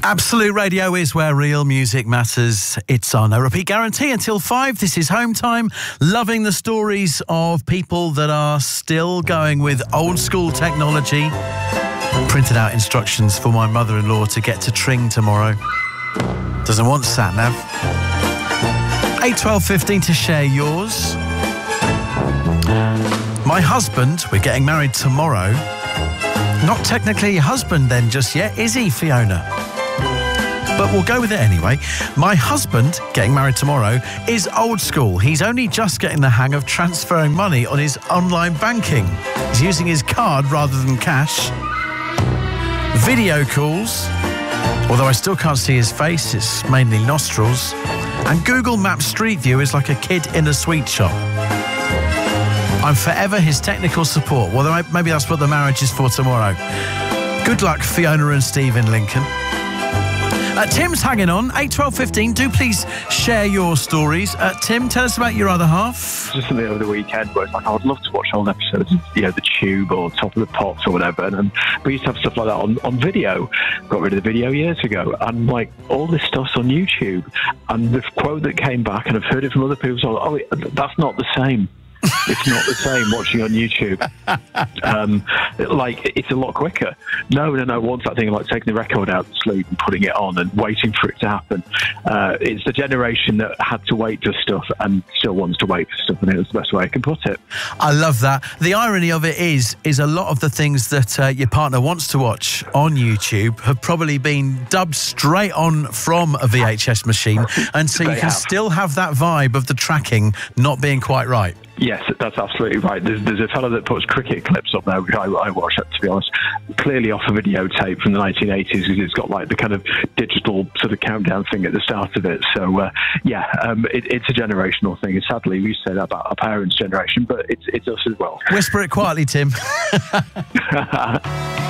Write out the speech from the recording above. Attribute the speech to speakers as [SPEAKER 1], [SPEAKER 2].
[SPEAKER 1] Absolute Radio is where real music matters. It's our no repeat guarantee until 5. This is Home Time. Loving the stories of people that are still going with old school technology. Printed out instructions for my mother-in-law to get to Tring tomorrow. Doesn't want sat-nav. 8, 12, 15 to share yours. My husband, we're getting married tomorrow. Not technically husband then just yet, is he, Fiona? But we'll go with it anyway. My husband, getting married tomorrow, is old school. He's only just getting the hang of transferring money on his online banking. He's using his card rather than cash. Video calls, although I still can't see his face, it's mainly nostrils. And Google Maps Street View is like a kid in a sweet shop. I'm forever his technical support. Well, maybe that's what the marriage is for tomorrow. Good luck, Fiona and Steve in Lincoln. Tim's hanging on. 8, 12, 15. Do please share your stories. Tim, tell us about your other half.
[SPEAKER 2] Just something over the weekend where it's like, I would love to watch old episodes of, The Tube or Top of the Pops or whatever. And we used to have stuff like that on video. Got rid of the video years ago. And like all this stuff's on YouTube. And the quote that came back, and I've heard it from other people, so that's not the same. It's not the same watching on YouTube. It's a lot quicker. No. Once that thing, like taking the record out of sleep and putting it on and waiting for it to happen. It's the generation that had to wait for stuff and still wants to wait for stuff, and it was the best way I can put it.
[SPEAKER 1] I love that. The irony of it is a lot of the things that your partner wants to watch on YouTube have probably been dubbed straight on from a VHS machine, and so you can still have that vibe of the tracking not being quite right.
[SPEAKER 2] Yes, that's absolutely right. There's a fellow that puts cricket clips up there, which I watch, to be honest, clearly off a videotape from the 1980s, because it's got like the kind of digital sort of countdown thing at the start of it. So, it's a generational thing. And sadly, we used to say that about our parents' generation, but it's us as well.
[SPEAKER 1] Whisper it quietly, Tim.